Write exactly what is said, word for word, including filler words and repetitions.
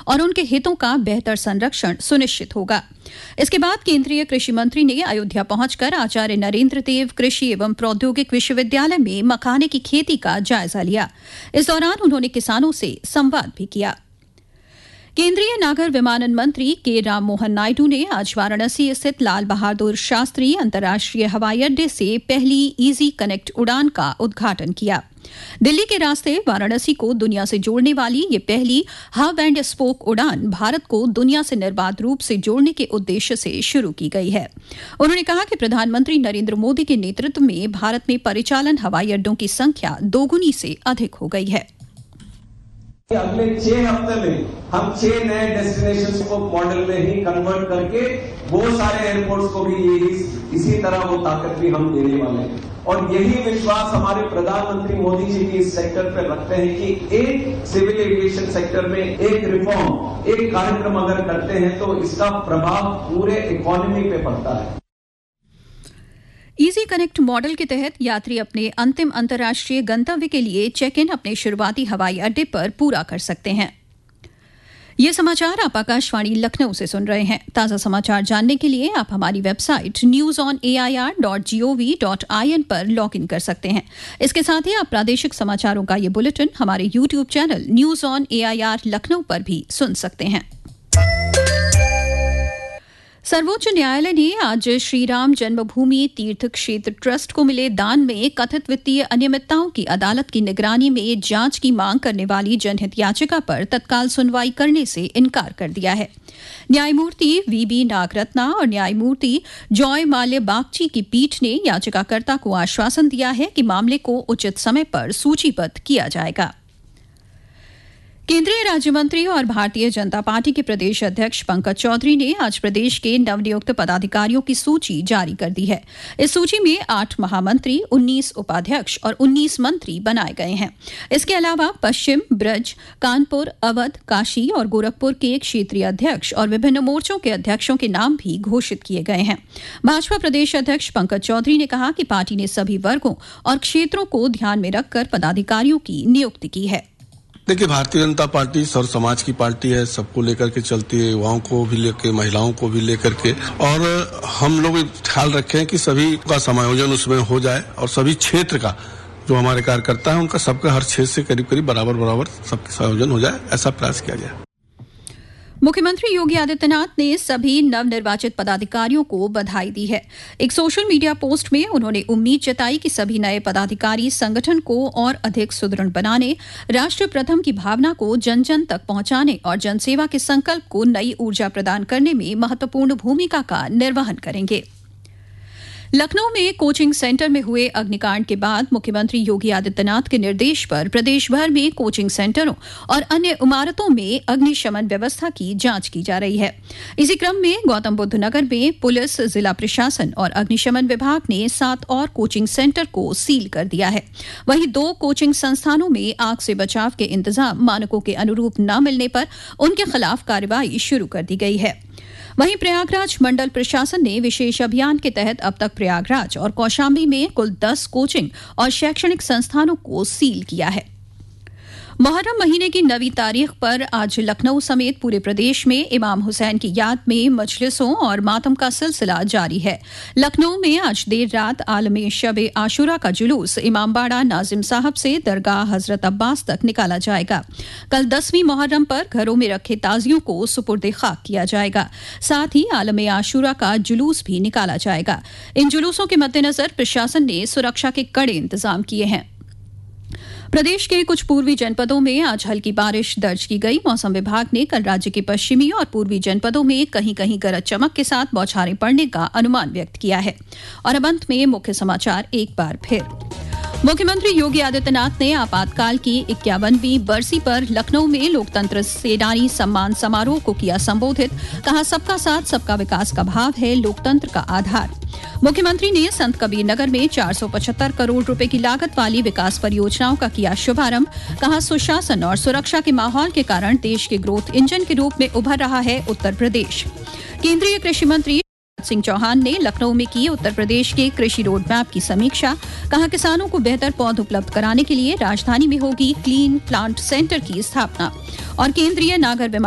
और उनके हितों का बेहतर संरक्षण सुनिश्चित होगा। इसके बाद केंद्रीय कृषि मंत्री ने अयोध्या पहुंचकर आचार्य नरेंद्र देव कृषि एवं प्रौद्योगिक विश्वविद्यालय में मखाने की खेती का जायजा लिया। इस दौरान उन्होंने किसानों से संवाद भी किया। केंद्रीय नागर विमानन मंत्री के राम मोहन नायडू ने आज वाराणसी स्थित लाल बहादुर शास्त्री अंतर्राष्ट्रीय हवाई अड्डे से पहली इजी कनेक्ट उड़ान का उद्घाटन किया। दिल्ली के रास्ते वाराणसी को दुनिया से जोड़ने वाली ये पहली हब एंड स्पोक उड़ान भारत को दुनिया से निर्बाध रूप से जोड़ने के उद्देश्य से शुरू की गई है। उन्होंने कहा कि प्रधानमंत्री नरेंद्र मोदी के नेतृत्व में भारत में परिचालन हवाई अड्डों की संख्या दोगुनी से अधिक हो गई है। अगले छह हफ्ते में हम छह नए डेस्टिनेशन को मॉडल में ही कन्वर्ट करके वो सारे एयरपोर्ट्स को भी यही इसी तरह वो ताकत भी हम देने वाले हैं। और यही विश्वास हमारे प्रधानमंत्री मोदी जी भी इस सेक्टर पर रखते हैं कि एक सिविल एविएशन सेक्टर में एक रिफॉर्म, एक कार्यक्रम अगर करते हैं तो इसका प्रभाव पूरे इकोनॉमी पे पड़ता है। इजी कनेक्ट मॉडल के तहत यात्री अपने अंतिम अंतर्राष्ट्रीय गंतव्य के लिए चेक इन अपने शुरुआती हवाई अड्डे पर पूरा कर सकते हैं। ये समाचार आप आकाशवाणी लखनऊ से सुन रहे हैं। ताज़ा समाचार जानने के लिए आप हमारी website news on A I R dot G O V dot I N पर लॉग इन कर सकते हैं। इसके साथ ही आप प्रादेशिक समाचारों का ये बुलेटिन हमारे YouTube channel news on A I R Lucknow पर भी सुन सकते हैं। सर्वोच्च न्यायालय ने आज श्रीराम जन्मभूमि तीर्थ क्षेत्र ट्रस्ट को मिले दान में कथित वित्तीय अनियमितताओं की अदालत की निगरानी में जांच की मांग करने वाली जनहित याचिका पर तत्काल सुनवाई करने से इनकार कर दिया है। न्यायमूर्ति वी बी नागरत्ना और न्यायमूर्ति जॉय माल्य बागची की पीठ ने याचिकाकर्ता को आश्वासन दिया है कि मामले को उचित समय पर सूचीबद्ध किया जाएगा। केंद्रीय राज्य मंत्री और भारतीय जनता पार्टी के प्रदेश अध्यक्ष पंकज चौधरी ने आज प्रदेश के नवनियुक्त पदाधिकारियों की सूची जारी कर दी है। इस सूची में आठ महामंत्री, उन्नीस उपाध्यक्ष और उन्नीस मंत्री बनाए गए हैं। इसके अलावा पश्चिम, ब्रज, कानपुर, अवध, काशी और गोरखपुर के क्षेत्रीय अध्यक्ष और विभिन्न मोर्चों के अध्यक्षों के नाम भी घोषित किए गए हैं। भाजपा प्रदेश अध्यक्ष पंकज चौधरी ने कहा कि पार्टी ने सभी वर्गों और क्षेत्रों को ध्यान में रखकर पदाधिकारियों की नियुक्ति की है। देखिए, भारतीय जनता पार्टी सर्व समाज की पार्टी है, सबको लेकर के चलती है, युवाओं को भी लेकर, महिलाओं को भी लेकर के, और हम लोग ख्याल रखें कि सभी का समायोजन उसमें हो जाए और सभी क्षेत्र का जो हमारे कार्यकर्ता है उनका सबका हर क्षेत्र से करीब करीब बराबर बराबर सबका संयोजन हो जाए, ऐसा प्रयास किया जाए। मुख्यमंत्री योगी आदित्यनाथ ने सभी नवनिर्वाचित पदाधिकारियों को बधाई दी है। एक सोशल मीडिया पोस्ट में उन्होंने उम्मीद जताई कि सभी नए पदाधिकारी संगठन को और अधिक सुदृढ़ बनाने, राष्ट्र प्रथम की भावना को जन जन तक पहुंचाने और जनसेवा के संकल्प को नई ऊर्जा प्रदान करने में महत्वपूर्ण भूमिका का निर्वहन करेंगे। लखनऊ में कोचिंग सेंटर में हुए अग्निकांड के बाद मुख्यमंत्री योगी आदित्यनाथ के निर्देश पर प्रदेश भर में कोचिंग सेंटरों और अन्य इमारतों में अग्निशमन व्यवस्था की जांच की जा रही है। इसी क्रम में गौतम बुद्ध नगर में पुलिस, जिला प्रशासन और अग्निशमन विभाग ने सात और कोचिंग सेंटर को सील कर दिया है। वहीं दो कोचिंग संस्थानों में आग से बचाव के इंतजाम मानकों के अनुरूप न मिलने पर उनके खिलाफ कार्रवाई शुरू कर दी गई है। वहीं प्रयागराज मंडल प्रशासन ने विशेष अभियान के तहत अब तक प्रयागराज और कौशाम्बी में कुल दस कोचिंग और शैक्षणिक संस्थानों को सील किया है। मुहर्रम महीने की नवीं तारीख पर आज लखनऊ समेत पूरे प्रदेश में इमाम हुसैन की याद में मजलिसों और मातम का सिलसिला जारी है। लखनऊ में आज देर रात आलमे शबे आशुरा का जुलूस इमामबाड़ा नाजिम साहब से दरगाह हजरत अब्बास तक निकाला जाएगा। कल दसवीं मुहर्रम पर घरों में रखे ताजियों को सुपुर्द खाक किया जाएगा। साथ ही आलमे आशुरा का जुलूस भी निकाला जाएगा। इन जुलूसों के मद्देनजर प्रशासन ने सुरक्षा के कड़े इंतजाम किए हैं। प्रदेश के कुछ पूर्वी जनपदों में आज हल्की बारिश दर्ज की गई। मौसम विभाग ने कल राज्य के पश्चिमी और पूर्वी जनपदों में कहीं कहीं गरज चमक के साथ बौछारें पड़ने का अनुमान व्यक्त किया है। और अब अंत में मुख्य समाचार एक बार फिर। मुख्यमंत्री योगी आदित्यनाथ ने आपातकाल की इक्यावनवीं बरसी पर लखनऊ में लोकतंत्र सेनानी सम्मान समारोह को किया संबोधित। कहा, सबका साथ सबका विकास का भाव है लोकतंत्र का आधार। मुख्यमंत्री ने संत कबीर नगर में चार सौ पचहत्तर करोड़ रुपए की लागत वाली विकास परियोजनाओं का किया शुभारंभ। कहा, सुशासन और सुरक्षा के माहौल के कारण देश के ग्रोथ इंजन के रूप में उभर रहा है उत्तर प्रदेश। केंद्रीय कृषि मंत्री सिंह चौहान ने लखनऊ में की उत्तर प्रदेश के कृषि रोड मैप की समीक्षा। कहा, किसानों को बेहतर पौध उपलब्ध कराने के लिए राजधानी में होगी क्लीन प्लांट सेंटर की स्थापना। और केंद्रीय नागर